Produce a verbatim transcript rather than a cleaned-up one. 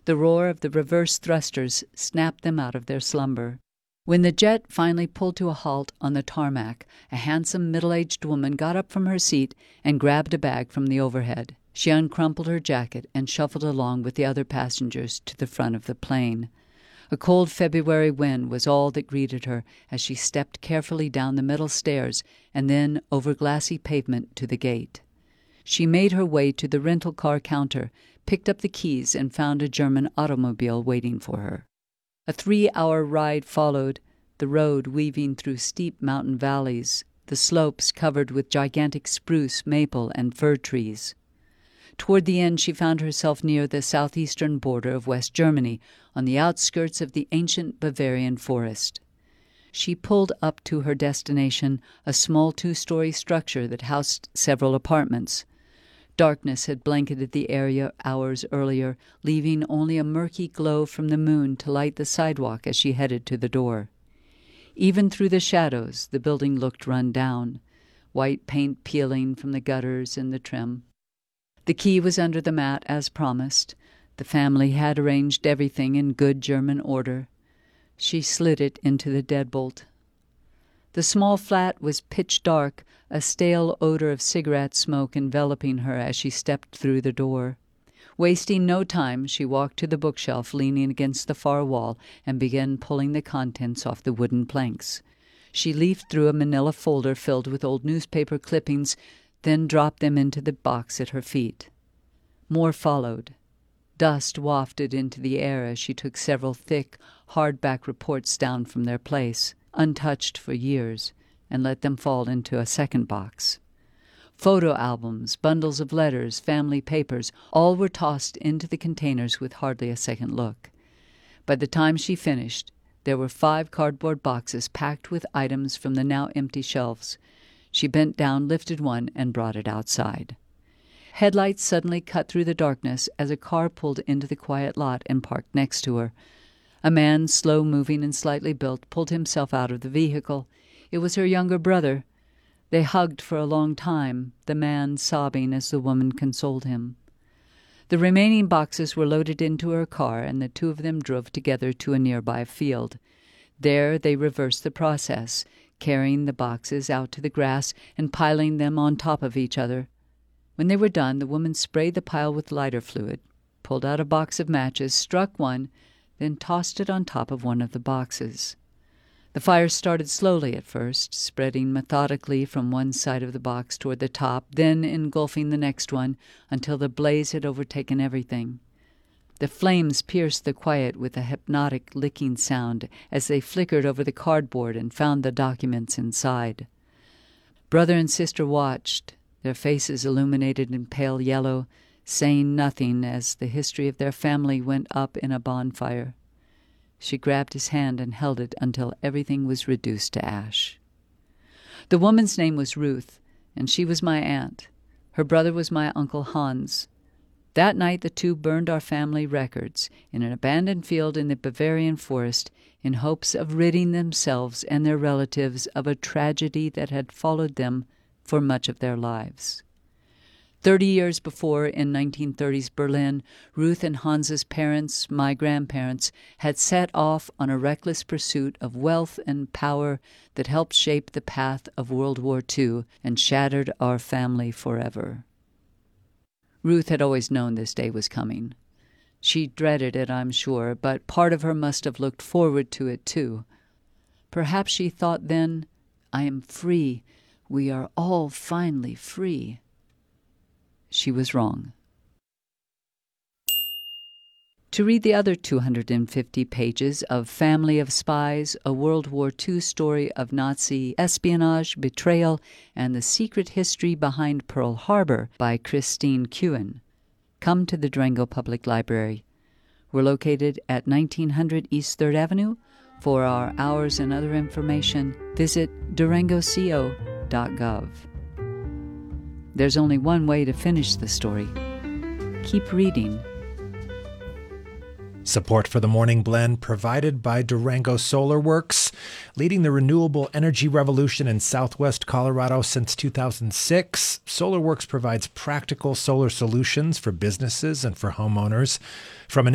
The roar of the reverse thrusters snapped them out of their slumber. When the jet finally pulled to a halt on the tarmac, a handsome middle-aged woman got up from her seat and grabbed a bag from the overhead. She uncrumpled her jacket and shuffled along with the other passengers to the front of the plane. A cold February wind was all that greeted her as she stepped carefully down the middle stairs and then over glassy pavement to the gate. She made her way to the rental car counter, picked up the keys, and found a German automobile waiting for her. A three-hour ride followed, the road weaving through steep mountain valleys, the slopes covered with gigantic spruce, maple, and fir trees. Toward the end, she found herself near the southeastern border of West Germany, on the outskirts of the ancient Bavarian forest. She pulled up to her destination, a small two-story structure that housed several apartments. Darkness had blanketed the area hours earlier, leaving only a murky glow from the moon to light the sidewalk as she headed to the door. Even through the shadows, the building looked run down, white paint peeling from the gutters and the trim. The key was under the mat as promised. The family had arranged everything in good German order. She slid it into the deadbolt. The small flat was pitch dark, a stale odor of cigarette smoke enveloping her as she stepped through the door. Wasting no time, she walked to the bookshelf leaning against the far wall and began pulling the contents off the wooden planks. She leafed through a manila folder filled with old newspaper clippings, then dropped them into the box at her feet. More followed. Dust wafted into the air as she took several thick, hardback reports down from their place, untouched for years, and let them fall into a second box. Photo albums, bundles of letters, family papers, all were tossed into the containers with hardly a second look. By the time she finished, there were five cardboard boxes packed with items from the now empty shelves. She bent down, lifted one, and brought it outside. Headlights suddenly cut through the darkness as a car pulled into the quiet lot and parked next to her. A man, slow-moving and slightly built, pulled himself out of the vehicle. It was her younger brother. They hugged for a long time, the man sobbing as the woman consoled him. The remaining boxes were loaded into her car, and the two of them drove together to a nearby field. There they reversed the process, carrying the boxes out to the grass and piling them on top of each other. When they were done, the woman sprayed the pile with lighter fluid, pulled out a box of matches, struck one, then tossed it on top of one of the boxes. The fire started slowly at first, spreading methodically from one side of the box toward the top, then engulfing the next one until the blaze had overtaken everything. The flames pierced the quiet with a hypnotic licking sound as they flickered over the cardboard and found the documents inside. Brother and sister watched, their faces illuminated in pale yellow, saying nothing as the history of their family went up in a bonfire. She grabbed his hand and held it until everything was reduced to ash. The woman's name was Ruth, and she was my aunt. Her brother was my Uncle Hans. That night the two burned our family records in an abandoned field in the Bavarian forest in hopes of ridding themselves and their relatives of a tragedy that had followed them for much of their lives. Thirty years before, in nineteen thirties Berlin, Ruth and Hans's parents, my grandparents, had set off on a reckless pursuit of wealth and power that helped shape the path of World War Two and shattered our family forever. Ruth had always known this day was coming. She dreaded it, I'm sure, but part of her must have looked forward to it, too. Perhaps she thought then, I am free. We are all finally free. She was wrong. To read the other two hundred fifty pages of Family of Spies, a World War Two story of Nazi espionage, betrayal, and the secret history behind Pearl Harbor by Christine Kuhn, come to the Durango Public Library. We're located at nineteen hundred East third Avenue. For our hours and other information, visit durango co dot gov. There's only one way to finish the story. Keep reading. Support for the Morning Blend provided by Durango Solar Works, leading the renewable energy revolution in southwest Colorado since two thousand six. Solar Works provides practical solar solutions for businesses and for homeowners. From an